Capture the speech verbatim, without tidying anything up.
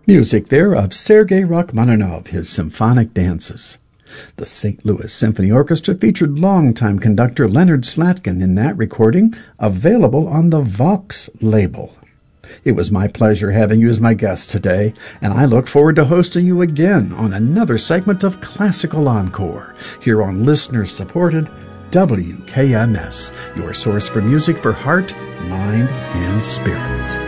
Music there of Sergei Rachmaninoff, his symphonic dances. The Saint Louis Symphony Orchestra featured longtime conductor Leonard Slatkin in that recording, available on the Vox label. It was my pleasure having you as my guest today, and I look forward to hosting you again on another segment of Classical Encore here on listener-supported W K M S, your source for music for heart, mind, and spirit.